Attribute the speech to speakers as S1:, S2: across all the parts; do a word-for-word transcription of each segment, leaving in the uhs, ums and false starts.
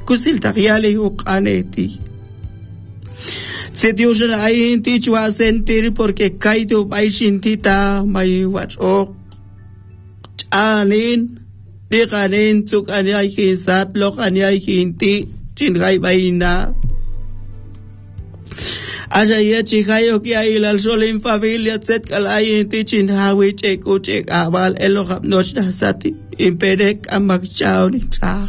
S1: kusil takyali ukaneti. Se Dios ay inti chua sentir porque kaito baishintita may wachok. Anin, di kanin tuk anyay kinsat lok anyay kinti chingay bayina. Aja chihayo ki ilal solim familia set kalay inti chinhawi chek uchek abal elokap nosh na sati impedek ang magchaw ni chah.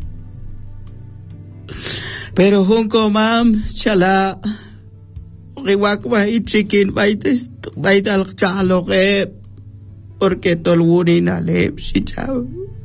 S1: Pero hunko ma'am chala riwak ba ichikin baites baital chalo ke porque tolwuni na lep si chaw.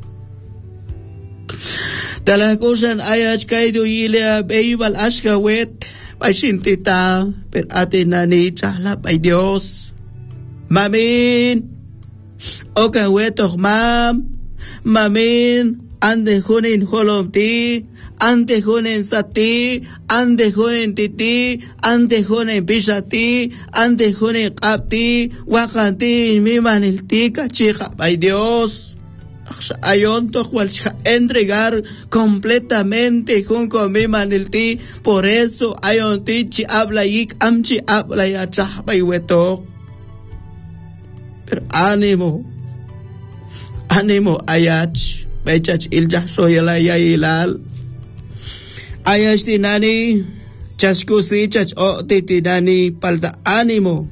S1: Talakusan ayach kaido yile beibal ashka wet paisintita per atin na ni chala by Dios. Mamin oka wetok ma'am mamin ande hunin holom ti ande hunin sati ande hunin titi ande hunin pisati ande hunin kapti wakanti mimanil ti kachika by Dios. Ayon to cual entregar completamente junto mi manilti, por eso ayon ti chi habla yik amchi habla ya chahba y weto. Pero ánimo, ánimo ayach, bechach ilja soyala ya ilal. Ayach tinani, chaskusi chach o titinani palta ánimo.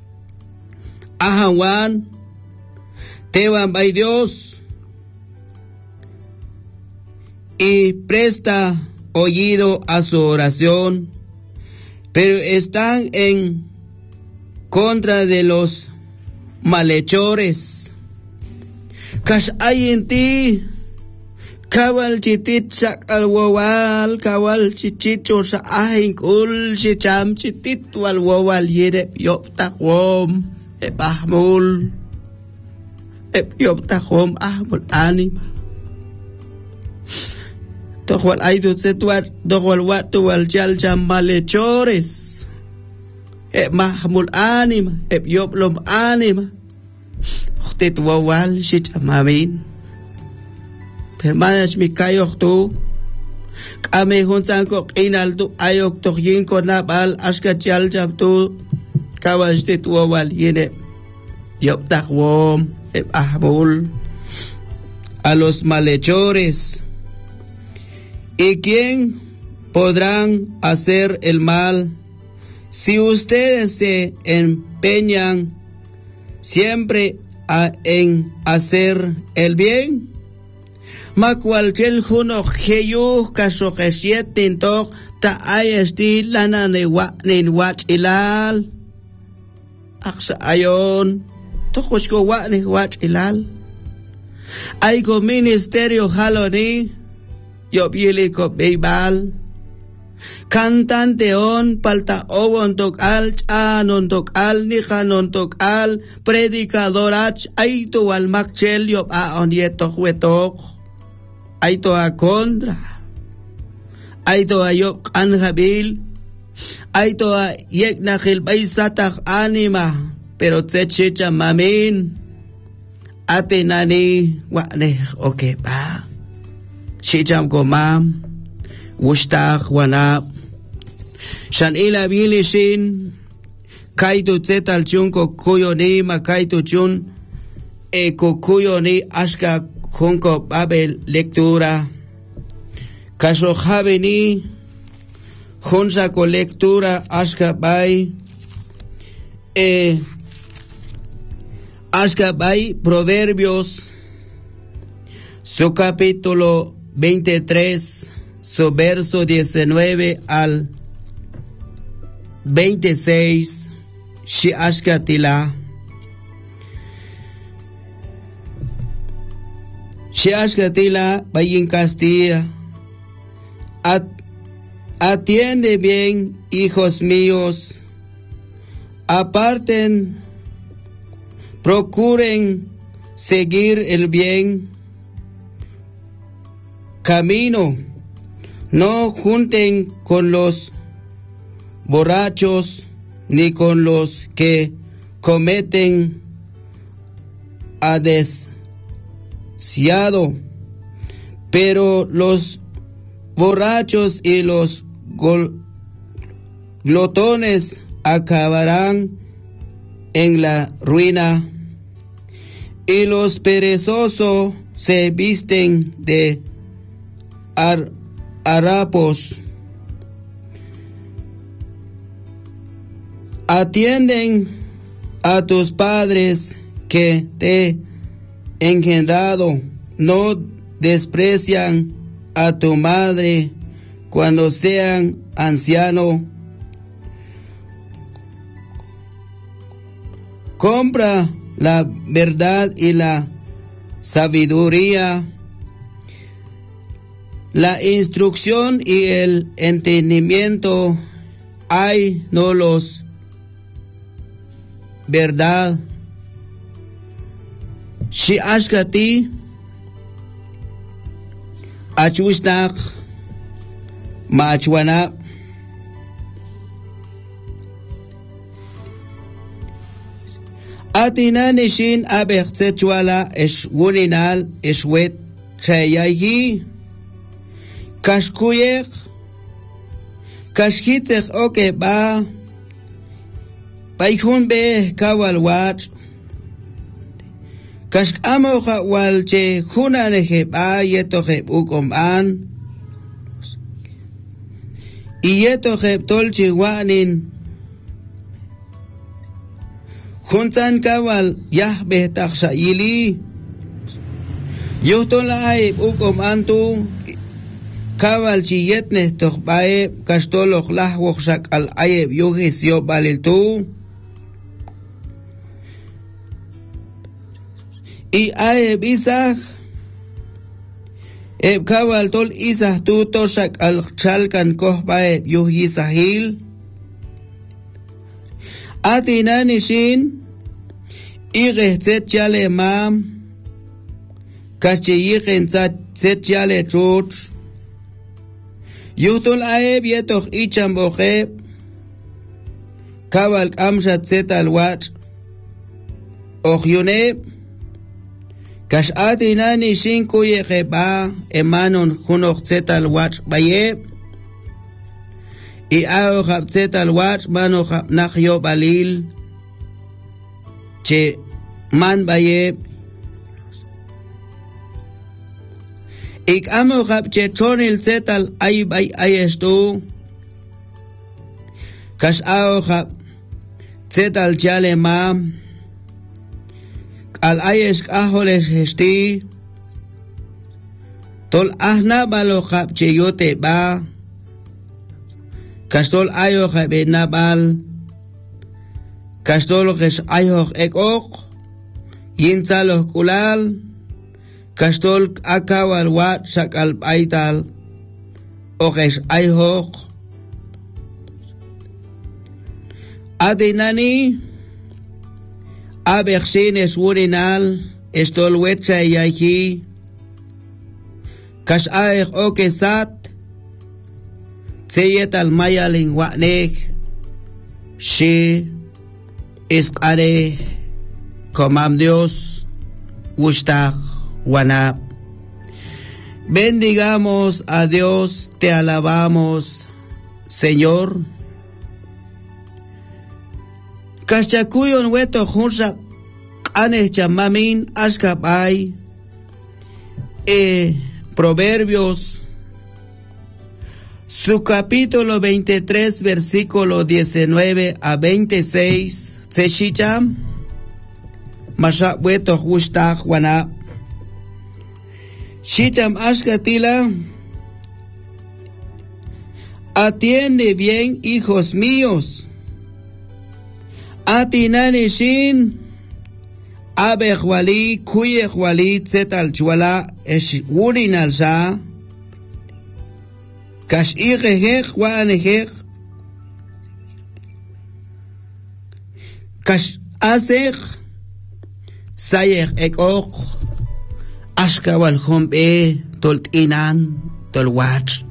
S1: Ahawan, tewan by Dios. Y presta oído a su oración, pero están en contra de los malhechores. Kash hay en ti, kawal chitit sak al wawal, kawal chichicho sa ahin kul, chicham chitit wal wawal yere yop takwom, e bahmul, e yop takwom ahmul anima. Tokwal aido setuat dokwal watu wal jal jam malhechores e mahmul anima e yoblom anima ukhtit wawal shit amamin permanas mi kayok tu kame hunsan ko kinal tu ayok tokyin ko nabal aska jal jam tu kawashtit wawal yene yob takwom e ahmul a los malhechores. ¿Y quién podrán hacer el mal si ustedes se empeñan siempre a, en hacer el bien? Ma cualquier juno heyu caso que siete tok ta ayesti lana ne wa ne wat ilal aksa ayon tokos ko wa ne wat ilal ay ko ministerio haloni yo biele ko beibal cantante on palta obon tokal chanon tokal nijanon tokal predicadorach aito al makchel yo a on yeto huetok aito a contra aito a yo anjabil aito a yekna gil baisatach anima pero tsechicha mamin atenani wa ne okay ba Shijam gomam, wushtach wanab. Shan ila bilishin, kaitu zetal chun kokuyo ni makaitu chun, e kokuyo ni ashka junko babel lectura. Kaso jabe ni, junsa ko lectura ashka bay, e ashka bay proverbios, su capítulo veintitrés, su verso diecinueve al veintiséis, shi ashkatila. Shi ashkatila, bayin Castilla. At, atiende bien, hijos míos, aparten, procuren seguir el bien camino, no junten con los borrachos ni con los que cometen adesiado, pero los borrachos y los gol glotones acabarán en la ruina, y los perezosos se visten de har harapos. Atienden a tus padres que te engendrado, no desprecian a tu madre cuando sean anciano. Compra la verdad y la sabiduría, la instrucción y el entendimiento, hay no los verdad. Si ashkati achushnak maachwana atinanishin abextechwala eshwuninal eshwet chayayi kashkuyek kashkitzech oke ba paihun be kawalwat kash amoja walche junaneje ba yetoje ukoman y yetoje tolchi wanin juntan kawal yahbe taksha yili yuhton laib ukoman tu kawal chi yetne tohbae kastoloch lahwochak al ayeb yugis yo balil tu y aeb Isaac eb kawal tol Isaac tu toshak al chalkan kohbaeb yuh Yisahil atinani shin ige tzet chale mam kache yichen tzet chale chuch yuhtol aeb yetoch icham bocheb kawal kamshat tzet al wat och yuneb kash atinani shin kuye ba emanon hunoch zetal watch baye i ao hab zetal watch mano hab nach yo balil che man baye ik amo hab che chonil zetal ay bay ayestu kash ao hab zetal chale mam al ayesh aholes hesti tol ahna balo khab che yote ba kastol ayo khabe nabal kastol khes ayo ekok yinzalo kulal kastol akawal wat sakal aital okhes ayo adinani Aberxines wurinal estol wecha yahi kash aer okesat tseyet al mayalin wanek she esqare comam Dios ushtag wanab. Bendigamos a Dios, te alabamos, Señor. Kaschakuyon weto junsa ane chamamin askapay e Proverbios su capítulo veintitrés versículo diecinueve a veintiséis sechicham masha weto justa juana shicham askatila atiende bien hijos míos atinani shin abejwali kuyejwali tzetal chwala esh wurinal sa kash igehech wanehech kash asech sayech ekok ashkawal hombe tolt inan tolwach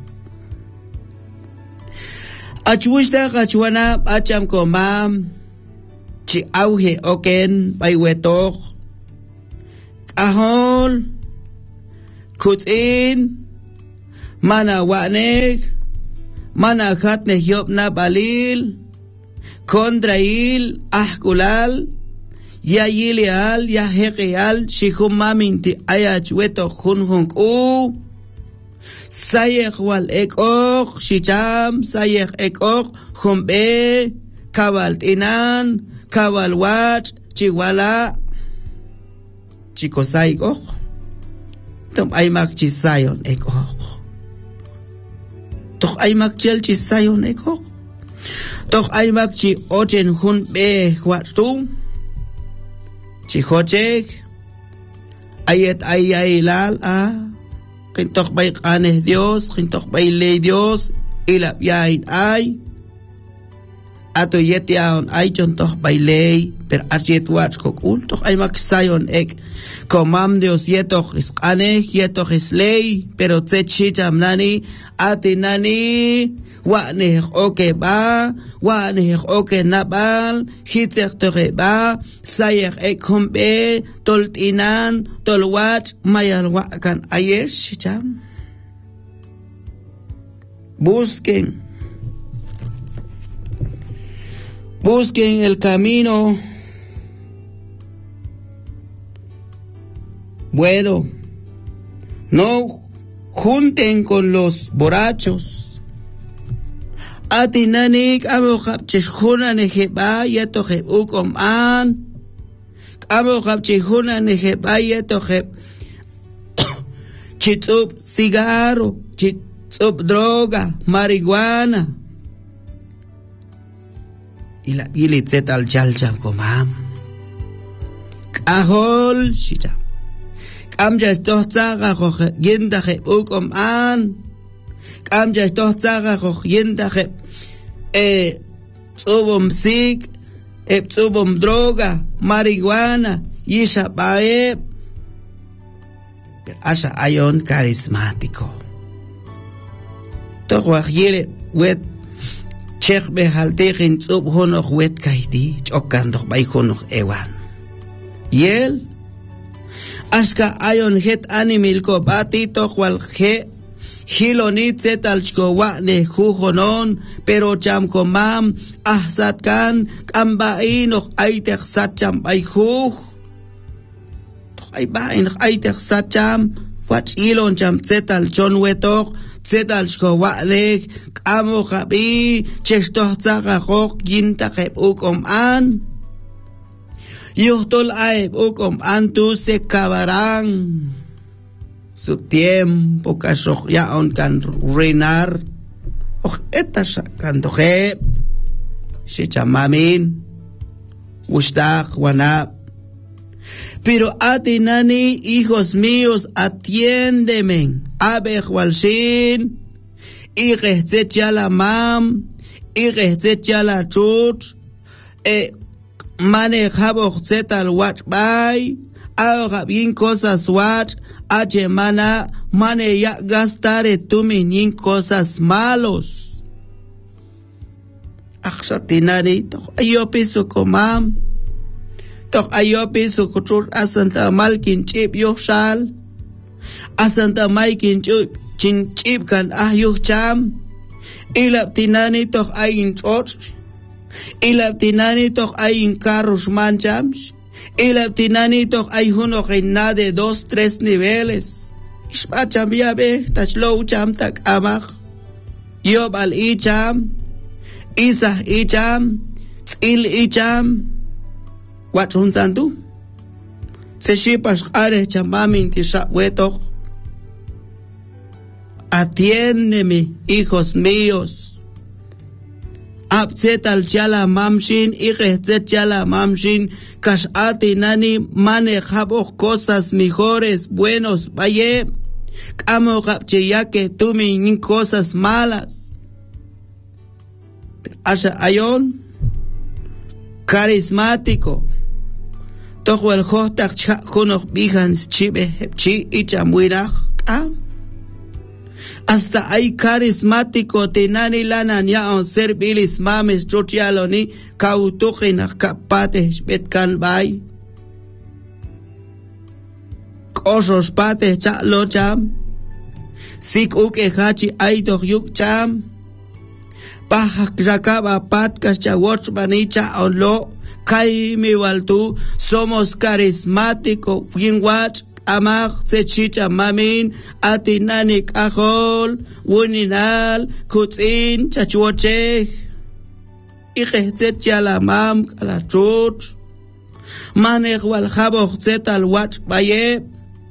S1: achwishta kachwana acham komam chi auge oken baywetok ahol kutin mana wanek, mana hatne yopna balil, kondrail, ahkulal, ya yilial, ya heqial, shihumaminti ayachweto hunhunk u, sayek wal ekok, shicham, sayek ekok, humbe, kawal tinan, kawal wach, chiwala, chikosay ekok, tom ay magchisayon ekok. Toch ay magchel chisayon ekok. Toch ay magchi ochen hun be huatu. Chihochek. Ayet ay aylal a. Kintok bay kaneh Dios. Kintok bay ley Dios. Ilap yain ay. Ato yet yaon ay chon toch bay ley. Per achet wach kokul. Toch ay magsayon ek. Komam Dios yetoch is kaneh. Yetoch is ley. Pero tse chicham nani. Ati nani, wa neh oke ba, wa neh oke nabal, hitzek toke ba, sayek ek humbe, toltinan, tolwat, mayal wakan ayesh, cham. Busquen, busquen el camino. Bueno, no junten con los borrachos. Atinanik amo kapchishuna nejeba yetoje ukom an. Amo kapchishuna nejeba yetoje chitsup cigarro, chitsup droga, marihuana. Y la bilitzet al chalcham komam. Kahol shicham. Kamja doch zaga hoch yendache ukom an. Kamja doch zaga hoch yendache eh zubum sig, eh zubum droga, marihuana, yisha bae. Asha ayon carismático. Toch wajile wet chech behaltegen zub honoch wet kaiti, chokan doch bay honoch ewan. Yel Ashka ayon het animil ko bati to kwal he hilonit zetal chkowa ne huhonon pero cham komam ahsat kan kambain och aiter satcham bay hu ay bain aiter satcham wat ilon cham zetal chon wetok zetal chkowa le kamo khabi cheshtoh tsaga khok ginta khep ukom an Yuhtol aeb ukom antu se acabarán su tiempo kashoch yaon kan reinar och etas kantoje shichamamin ustak wanab pero atinani hijos míos atiéndeme abe walshin y rehzet ya la mam y rehzet ya la chuch e Mane jaboch zetal watch by, ahora bien cosas watch, ache mana, mane ya gastare tumin cosas malos. Akshatinari, toch ayo piso komam, toch ayo piso kuchur asanta malkin chip yoshal, asanta malkin chip chin chip kan ah yocham, ilap tinani toch ayin church. Ilap tinani toch hay en carros manchams. Ilap tinani toch hay uno que nada de dos, tres niveles. Ishmacham ya be, tachlow cham tak amach. Yob al icham. Isah icham. Tzil icham. Wat hun santu? Se shipash are chamamin tishap wetoch. Atiéndeme, hijos míos. Abzet al chala mamshin y rehzet chala mamshin kash ati nani manejabo cosas mejores buenos vaye kamo kapche ya que tú me cosas malas asha ayon carismático tojo el hostak cha kunoch bihans chibe chi ichamuirach kam hasta hay carismático tinani lanan ya on servilis mames chotialoni kautukin kapate betkan bay kosos pate cha locham sik uke hachi ay doch yuk cham pahak rakaba pat kaschawach banicha onlo kai mi waltu somos carismático winwach amak sechicha mamin atinani kahol wuninal kutin chachuoche ikehzet yalamam kala chuch manej wal jaboj zet al wach baye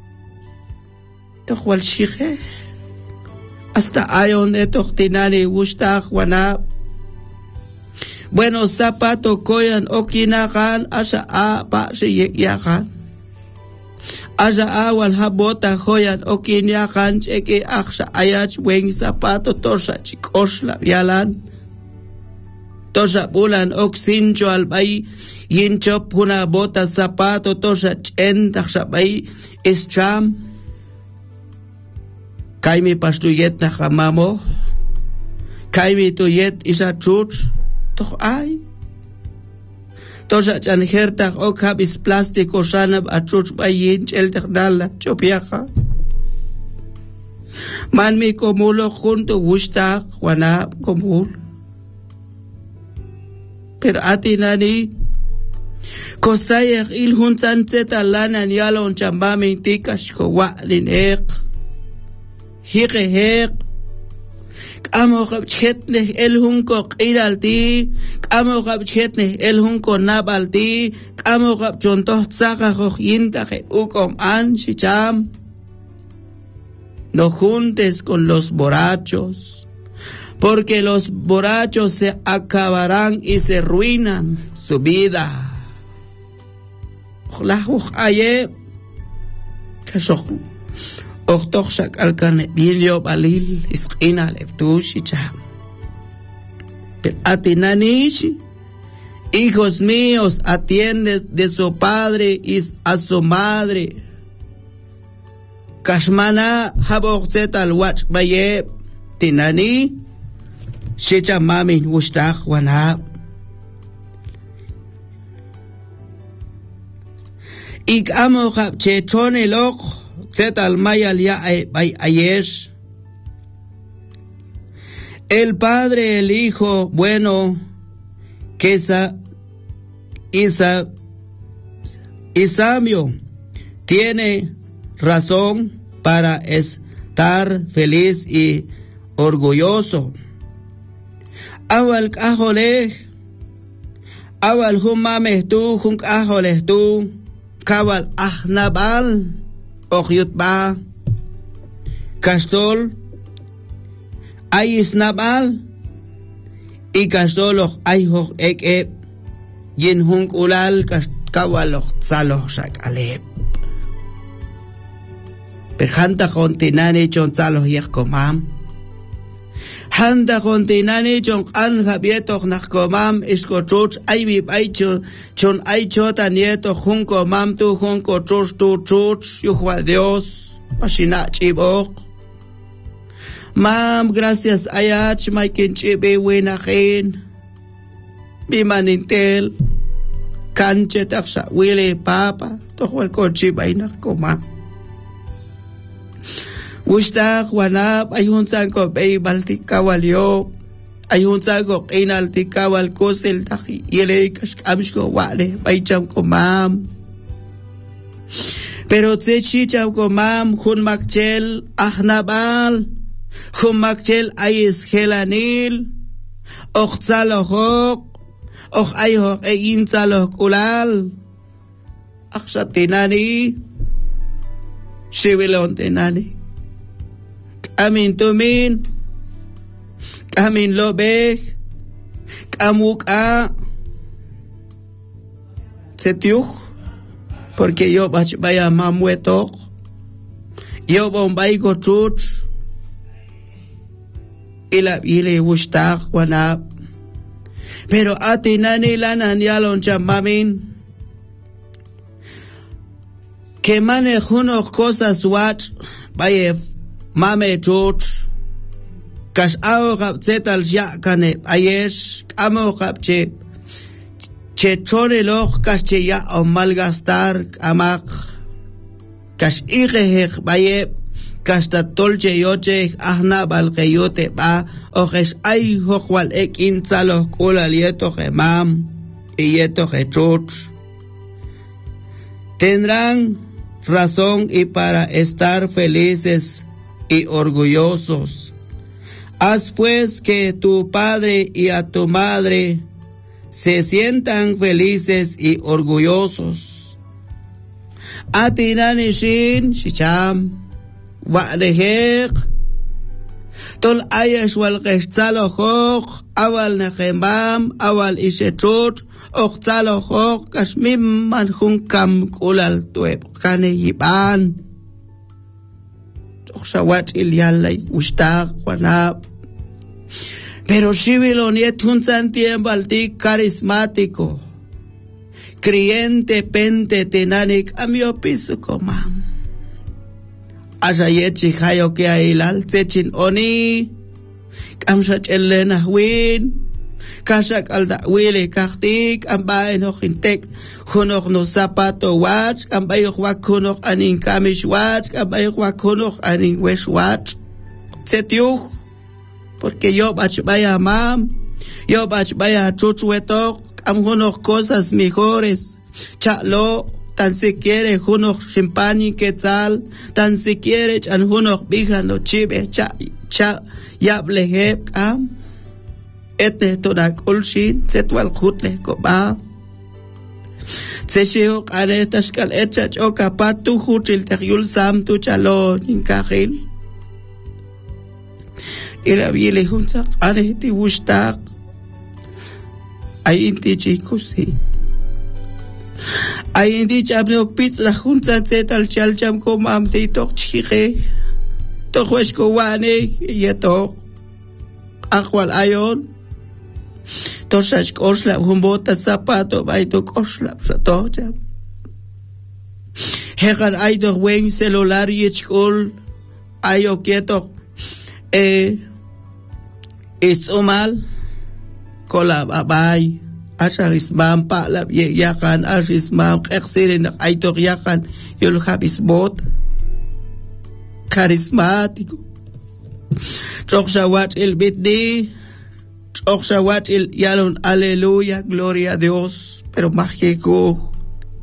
S1: toch wal shikhe hasta ayon etoch tinani wushtach wana bueno zapato koyan okinakan asa a pa se yakan asa a wal habota koyan okinakan cheke aksa ayach weng zapato torsa chikosla yalan tosha bulan oksincho albay yinchop una bota zapato tosha chen taksha bay ischam kaimi pastuyet na kamamo kaimi tuyet isa chuch toch ay tosha chan hertak ok habis plastiko shanab a chuch bay yinch el teknala chopiaka man mi komulo junto wushtak wana komul pero atinani kosayek ilhuntan zeta lanan yalon chambami tikash ko walin ek hike hek kamo kabchetne elhunko qiralti kamo kabchetne elhunko nabalti kamo kabchonto tsaka yintaje ukom an shicham no juntes con los borrachos porque los borrachos se acabarán y se arruinan su vida. Ojalá aye kasok ochtochak alkan bilio balil isqina leptushicha. Pero atinanishi, hijos míos, atiende de su padre y a su madre. Kashmana habokzet al wach baye tinani. Shecha mamin wushtach wana. Ik amo hab che chone lok zet al mayal ya ay ayesh. El padre, el hijo, bueno, que esa, Isa, Isamio tiene razón para estar feliz y orgulloso. Awal kahole, awal humame tu, hunk ahole tu, kawal ahnabal, ochyut ba, kastol, ayisnabal, y kastoloch ayhoch eke, yin hunk ulal, kawaloch tzaloch shak alep. Perhanta kontinane chon tzaloch yechkomam. Handa kontinani chon an jabietoch nach komam isko chuch ay bib ay chon chon ay chota nieto junko mam tu junko chuch tu chuch yuhwa Dios pasina chibok mam gracias ayach maikin chibe winahin bimanintel kanche taksha wile papa tohwal ko chibay nach komam Wushtach wanap ayun ko bay balti kawal yo ayun ko inal ti kawal kusel taki yele kamish ko wale bay cham ko mam pero tse chi cham ko mam hun makchel ahnabal hun makchel ayis helanil och tsalohok och ayhok ein tsalohok ulal akshatinani shivilon tenani Amin tumin, amin lobek, amuk a setiuch, porque yo vaya mamuetok, yo bombay go chuch, ila ile wushtach wanap, pero atinani lanan yalon chamamin, que manejuno cosas wat, vaya mame chuch kash ao gab zetal ya kane ayesh amo gab che che chone loch kash che ya o malgastar amak kash ige heg baye kasta tolche yoche ahna balgeyote ba ojes ay hokwal ekin tsalos kula lieto gemam y yeto gechuch. Tendrán razón y para estar felices y orgullosos. Haz pues que tu padre y a tu madre se sientan felices y orgullosos. Atinanishin shicham wa'dehek tol ayash wal qeshtzalo hok awal nechembam awal ishechot ochtzalo hok kashmim man hunkam kulal tueb kane yiban ochshawat il yallay ushtaq wanab. Pero Shibilo niet un tiempo alti carismático, creyente pente tenanik amiopisu mam. Ajayechi hayo que ailal techin oni, kamshach elena win, kashak alda wile kaktik, ambay no hintek, hunok no zapato watch, ambay wakunok aning kamish watch, ambay wakunok aning wesh watch, setyuch. Porque yo bach vaya mam, yo bach vaya chuchueto, am unos cosas mejores. Chalo, tan si quiere unos chimpani que tal, tan si quiere chan unos bijano chive, cha, cha, yable am. Este toda kulshin, setual kutle koba. Se shio areta shkal echa choka patu hutil terjul sam tu chalo, ninkahil. Ila bile hunsa areti wustak ay inti chikusi ay inti chabnok pits la hunsa zetal chal cham ko mam te tok chire to khwesh ko wane yeto akwal ayon to shash kosla humbota zapato bay to kosla to cham hegan ay do wen celular yechkol ayo keto eh It's umal kola babay asharismam palab yakan asharismam exirin aitor yakan yul habisbot carismático chokszawat el bitni chokszawat el yalon aleluya gloria a Dios pero mágico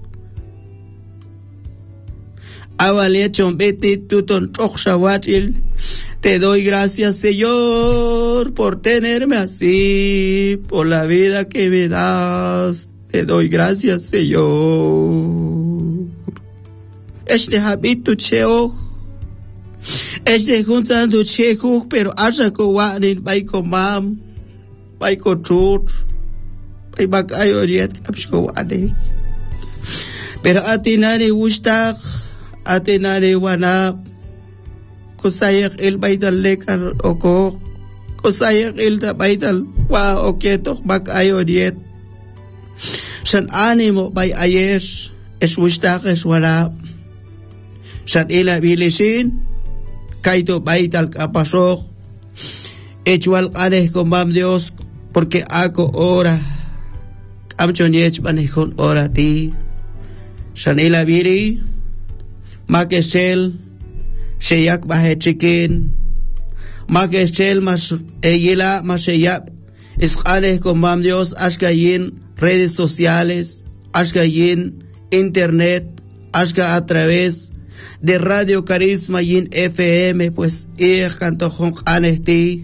S1: awalechon beti tuton chokszawat el. Te doy gracias, Señor, por tenerme así, por la vida que me das. Te doy gracias, Señor. Este habito cheo, este juntando chejo, pero haya ko wanin bay ko mam, bay ko chut, bay bakayo diet kapsko wanin. Pero atinari wustak, atinari wanap. Kusayak il baydal lekar oko kusayak il da baydal wa oketok bak ayo diet shan animo bay ayesh es wustak es wala shan ila bilishin kaito baydal kapasok echwal kaneh con mam Dios porque ako ora amchon yech banehon ora ti shan ila bili makesel Sheyak bahe chikin Makeshel mas eyela maseyap Escales con mam Dios ashka yin redes sociales ashka yin internet ashka a través de Radio Carisma yin F M pues ir canto jon anesti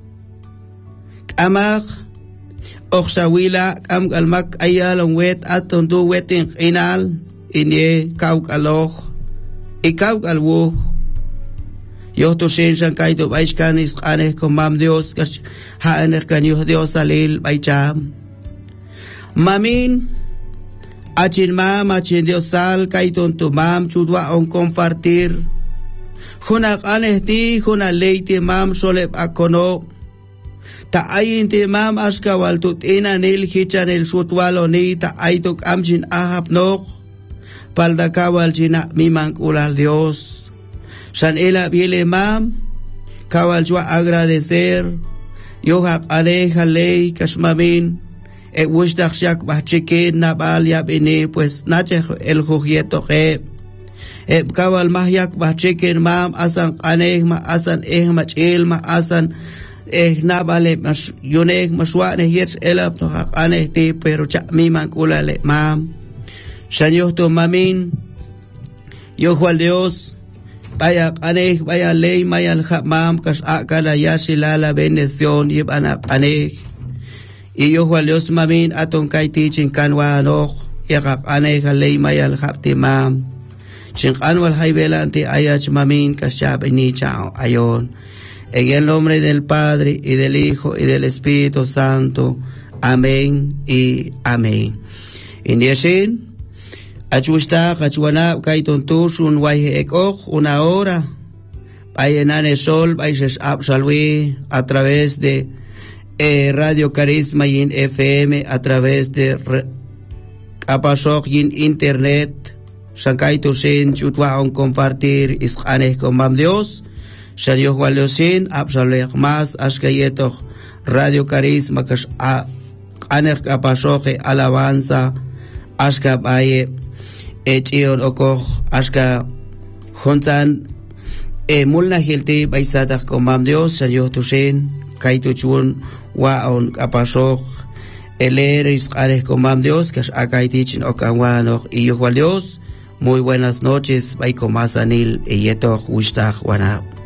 S1: Kamak Oxawila kam galmak ayalon wet aton du wetin inal inye kauk aloh y kauk alwuh Yo to shen shan kai to baish kan is kaneh con mam Dios kash ha ener kan yo Dios alil baicham mamin achin mam achin Dios sal kai ton tu mam chudwa on compartir juna kaneh ti juna leiti mam solep akono ta ayin ti mam aska wal tut ina nil hichan el shutwalo ni ta aitok amjin ahap nok palda kawal jina mimang ulal Dios San ela biele mam kawal jua agradecer yo hab aleja ley kashmamin e wushdach shak bachikin nabal ya bini pues nache el jujieto je e kawal mahyak ba chicken mam asan anehma asan ehma chilma asan eh nabale mas yonek maswane yet elap to aneh ti pero cha mi man kulale mam Señor tu mamin yo Juan Dios vaya aneh vaya ley mayal mam kas akala yasila la bendición y ana aneh y yo Juan Dios mamin aton kai teaching kanwa no ya aneh ley mayal hapti mam sin anwal haybela ante ayach mamin kas ni chao ayon. En el nombre del Padre, y del Hijo, y del Espíritu Santo. Amén y amén. Indiesin, achusta, achuana, kaitontus, un guayhe ekoj, una hora. Vayan el sol, vayan a salvi, a través de eh, Radio Carisma y en F M, a través de Capasok y en Internet. Sankaitusin, chutwa, un compartir, isqanes con mam Dios. Señor Juan Leosin, absolek más, ashkayeto, Radio Carisma, que a anek apasoje, alabanza, ashka baye, echion okoj, ashka juntan, e mulna hilti, baisatak komam Dios, Señor Tusin, kaituchun, waon apasoj, eleris anek komam Dios, que a kaitichin okanwano, y yo Juan Dios, muy buenas noches, baicomasanil, y yeto, wistaj, wanab.